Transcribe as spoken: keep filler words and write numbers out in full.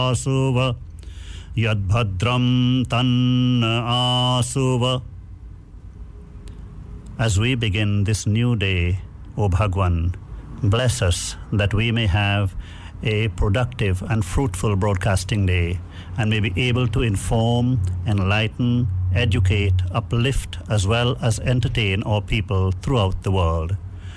asuva Yadbhadram Tanna Asuva. As we begin this new day, O Bhagwan, bless us that we may have a productive and fruitful broadcasting day and may be able to inform, enlighten, educate, uplift, as well as entertain our people throughout the world.